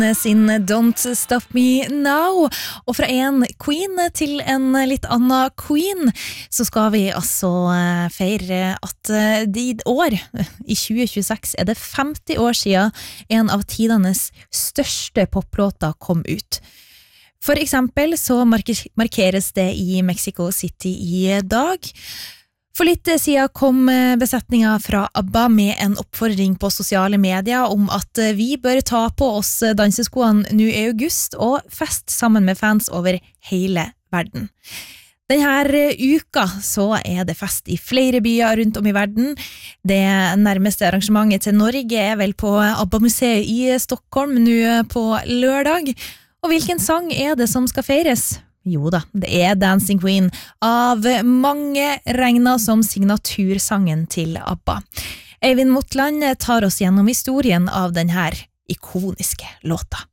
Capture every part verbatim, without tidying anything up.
sin Don't Stop Me Now, og fra en queen til en litt annen queen, så skal vi altså feire at det i år, i tjue tjueseks, er det femti år siden en av tidenes største poplåter kom ut. For eksempel så markeres det i Mexico City i dag. For litt siden kom besetningen fra ABBA med en oppfordring på sosiale medier om at vi bør ta på oss danseskoene nå i august og fest sammen med fans over hele verden. Denne uka så er det fest i flere byer rundt om i verden. Det nærmeste arrangementet til Norge er vel på ABBA-museet i Stockholm nå på lørdag. Og hvilken sang er det som skal feires? Jo da, det er Dancing Queen, av mange regnet som signatursangen til ABBA. Eivind Motland tar oss gjennom historien av denne ikoniske låta.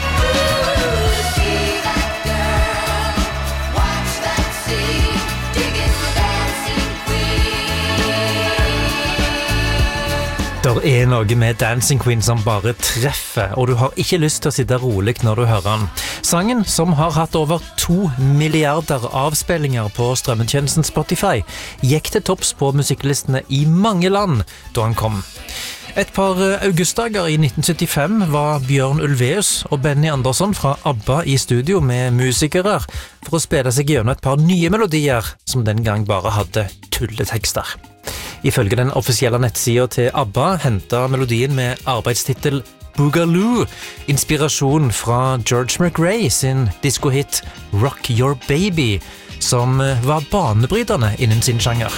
Det er noe med Dancing Queen som bare treffer, og du har ikke lyst til å sitte rolig når du hører den. Sangen, som har hatt over to milliarder avspillinger på strømmetjenesten Spotify, gikk til topps på musikklistene i mange land da han kom. Et par augustdager i nitten syttifem var Bjørn Ulvaeus og Benny Andersson fra ABBA i studio med musikere for å spille seg gjennom et par nye melodier som den gang bare hadde tulletekster. Ifølge den offisielle nettsiden til ABBA hentet melodien med arbeidstitel Boogaloo inspirasjon fra George McRae sin disco-hit Rock Your Baby, som var banebrytende innen sin sjanger.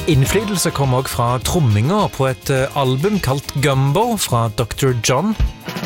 Innflytelse kom også fra tromminga på et album kalt Gumbo fra doktor John.